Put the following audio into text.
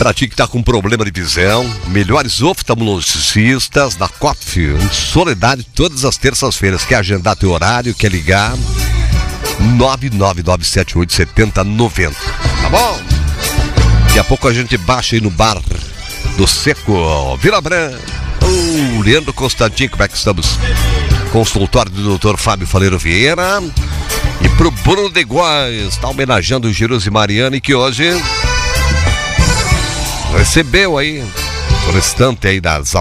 Pra ti que tá com problema de visão, melhores oftalmologistas da COF, em Soledade, todas as terças-feiras. Quer agendar teu horário, quer ligar? 999787090. Tá bom? Daqui a pouco a gente baixa aí no bar do Seco, Vila Branca. Leandro Constantino, como é que estamos? Consultório do Dr. Fábio Faleiro Vieira. E pro Bruno de Góes, tá homenageando o Giros e Mariana, e que hoje recebeu aí o restante aí das